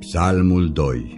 Psalmul 2.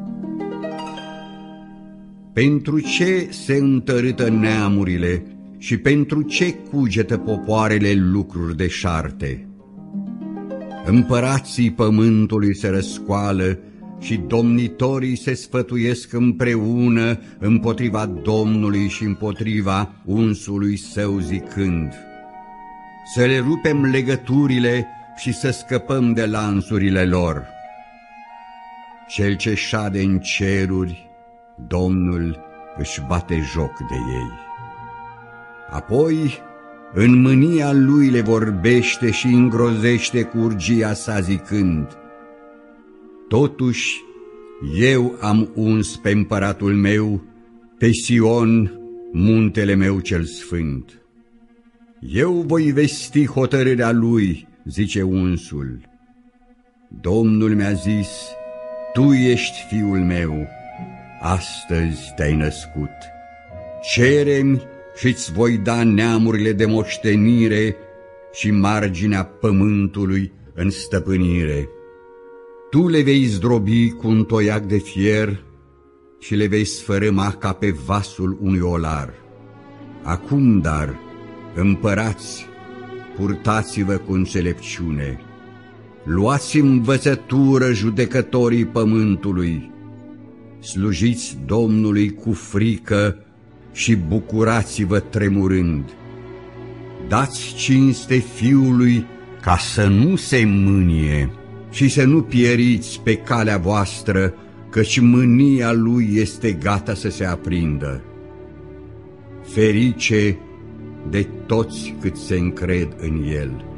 Pentru ce se întărâtă neamurile și pentru ce cugetă popoarele lucruri deșarte? Împărații pământului se răscoală și domnitorii se sfătuiesc împreună împotriva Domnului și împotriva unsului său, zicând: să le rupem legăturile și să scăpăm de lanțurile lor. Cel ce șade în ceruri, Domnul își bate joc de ei. Apoi, în mânia lui le vorbește și îngrozește cu urgia sa, zicând: totuși, eu am uns pe împăratul meu, pe Sion, muntele meu cel sfânt. Eu voi vesti hotărârea lui, zice unsul. Domnul mi-a zis: tu ești fiul meu, astăzi te-ai născut. Cere-mi și-ți voi da neamurile de moștenire și marginea pământului în stăpânire. Tu le vei zdrobi cu un toiac de fier și le vei sfărâma ca pe vasul unui olar. Acum, dar, împărați, purtați-vă cu înțelepciune, luați învățătură judecătorii pământului, slujiți Domnului cu frică și bucurați-vă tremurând. Dați cinste Fiului ca să nu se mânie și să nu pieriți pe calea voastră, căci mânia lui este gata să se aprindă. Ferice de toți cât se încred în el.